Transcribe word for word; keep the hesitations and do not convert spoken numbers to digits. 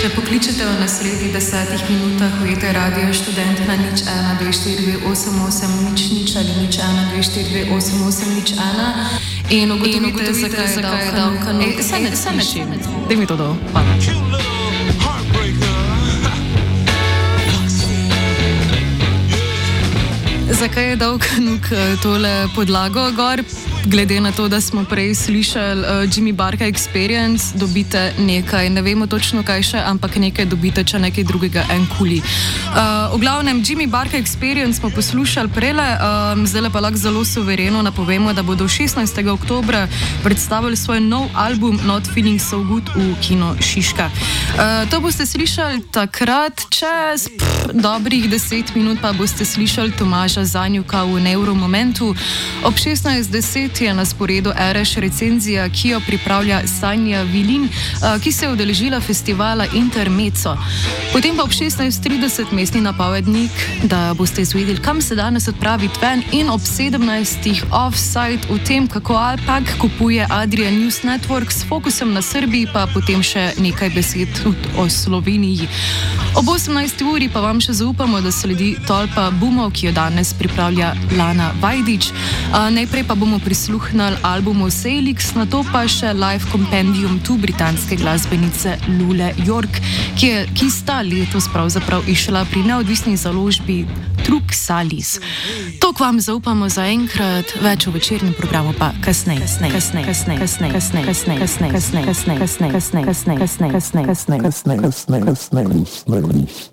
Če pokličete v naslednjih desetih minutah, ujete radio študent na nič ena, dve, štiri, dve, osem, osem, nič, nič ali nič ena, dve, štiri, dve, osem, osem, nič ena in ugotovite, zakaj je dal kanal. Se ne, se ne čim. Daj mi to dol. Hvala. Zakaj je dal Kanuk tole podlago gor? Glede na to, da smo prej slišali uh, Jimmy Barka Experience, dobite nekaj, ne vemo točno kaj še, ampak nekaj dobite, če nekaj drugega en kuli. Uh, v glavnem, Jimmy Barka Experience smo poslušali prele, um, zdaj pa lahko zelo suvereno napovemo, da bodo šestnajstega oktobra predstavili svoj nov album Not Feeling So Good v kino Šiška. Uh, to boste slišali takrat, čez pff, dobrih deset minut pa boste slišali Tomaža Zanjuka v Neuromomentu. Ob šestnajst deset je na sporedu Ereš recenzija, ki jo pripravlja Sanja Vilin, ki se je udeležila festivala Intermezzo. Potem pa ob šestnajst trideset mestni napovednik, da boste izvedeli, kam se danes odpraviti ven, in ob sedemnajstih offside v tem, kako Alpak kupuje Adria News Network s fokusom na Srbiji, pa potem še nekaj besed o Sloveniji. Ob osemnajsti uri pa vam še zaupamo, da sledi tolpa Bumov, ki jo danes pripravlja Lana Vajdič. A, najprej pa bomo prisluhnili albumu Salix, nato pa še live compendium tu britanske glasbenice Lule York, ki, je, ki sta letos pravzaprav išla pri neodvisni založbi Truxalis. To k vam zaupamo za enkrat, več v večernem programu pa kasneje, kasneje, kasneje, kasneje, kasneje, kasneje, kasneje, kasneje, kasneje, kasneje, kasneje, kasneje, kasneje, kasneje, kasneje, kasneje, kasneje, kasneje, kasneje.